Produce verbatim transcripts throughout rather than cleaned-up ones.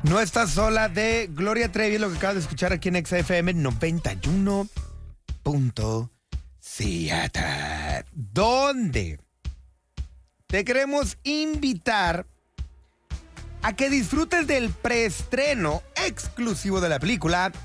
No estás sola de Gloria Trevi, lo que acabas de escuchar aquí en X F M noventa y uno punto siete. ¿Dónde? Te queremos invitar a que disfrutes del preestreno exclusivo de la película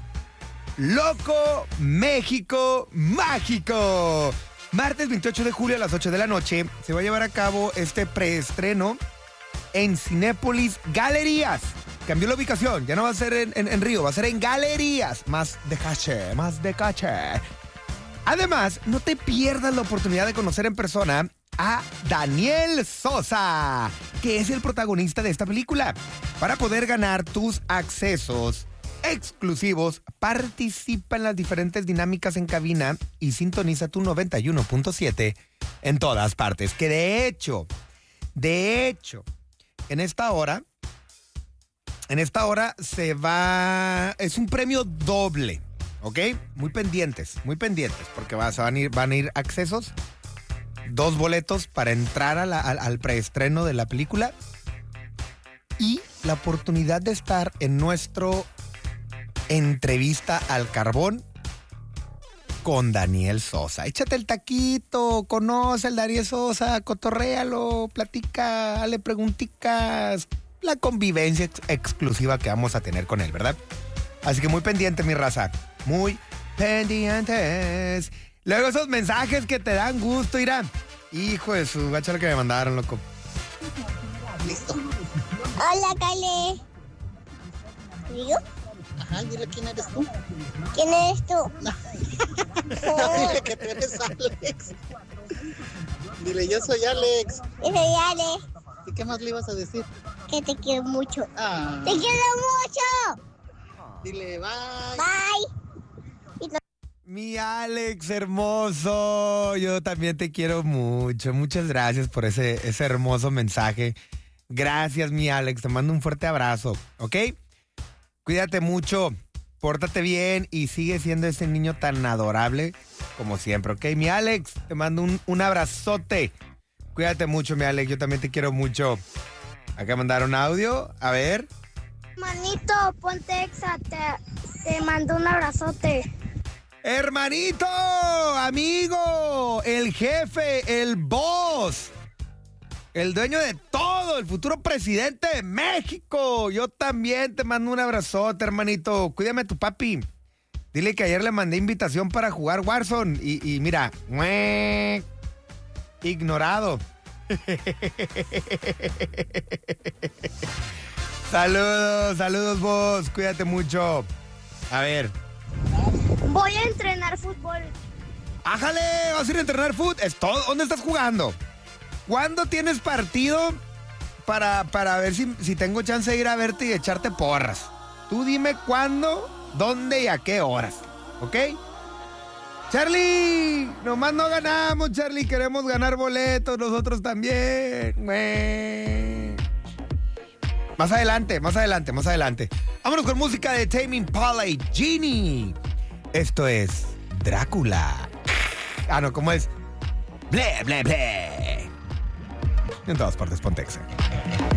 Loco México Mágico. Martes veintiocho de julio a las ocho de la noche se va a llevar a cabo este preestreno en Cinépolis Galerías. Cambió la ubicación, ya no va a ser en, en, en Río, va a ser en Galerías. Más de caché, más de caché. Además, no te pierdas la oportunidad de conocer en persona a Daniel Sosa, que es el protagonista de esta película. Para poder ganar tus accesos exclusivos, participa en las diferentes dinámicas en cabina y sintoniza tu noventa y uno punto siete en todas partes. Que de hecho, de hecho, en esta hora, en esta hora se va, es un premio doble, ¿ok? Muy pendientes, muy pendientes, porque va, se van a ir, van a ir accesos, dos boletos para entrar a la, al, al preestreno de la película y la oportunidad de estar en nuestro entrevista al carbón con Daniel Sosa. Échate el taquito, conoce al Daniel Sosa, cotorréalo, platica, dale pregunticas, la convivencia ex- exclusiva que vamos a tener con él, ¿verdad? Así que muy pendiente, mi raza, muy pendientes. Luego esos mensajes que te dan gusto, Irán. Hijo de su gacha lo que me mandaron, loco. Listo. Hola, Kale. ¿Digo? Ajá, dile quién eres tú. ¿Quién eres tú? No, dile que tú eres Alex. Dile, yo soy Alex. Yo soy Ale, ¿Y qué más le ibas a decir? que te quiero mucho. Ah, ¡Te quiero mucho! dile, bye. Bye. Mi Alex hermoso, yo también te quiero mucho. Muchas gracias por ese, ese hermoso mensaje. Gracias, mi Alex, te mando un fuerte abrazo, ¿ok? Cuídate mucho, pórtate bien y sigue siendo ese niño tan adorable como siempre, ¿ok? Mi Alex, te mando un, un abrazote. Cuídate mucho, mi Alex, yo también te quiero mucho. Acá mandaron audio, a ver. Manito, ponte exa, te, te mando un abrazote. Hermanito, amigo, el jefe, el boss, el dueño de todo, el futuro presidente de México. Yo también te mando un abrazote, hermanito. Cuídame a tu papi. Dile que ayer le mandé invitación para jugar Warzone y, y mira, ¡mueh! Ignorado. Saludos, saludos vos. Cuídate mucho. A ver. Voy a entrenar fútbol. ¡Ájale! ¿Vas a ir a entrenar fútbol? ¿Es todo? ¿Dónde estás jugando? ¿Cuándo tienes partido para, para ver si, si tengo chance de ir a verte y echarte porras? Tú dime cuándo, dónde y a qué horas, ¿ok? Charlie, nomás no ganamos, Charlie, queremos ganar boletos, nosotros también. Güey. Más adelante, más adelante, más adelante. Vámonos con música de Tame Impala y Genie. Esto es Drácula. Ah, no, ¿cómo es? Ble, ble, ble. En todas partes, Pontexa.